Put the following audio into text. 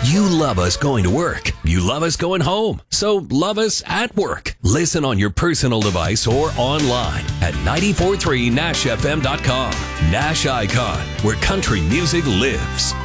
You love us going to work. You love us going home. So love us at work. Listen on your personal device or online at 943nashfm.com. Nash Icon, where country music lives.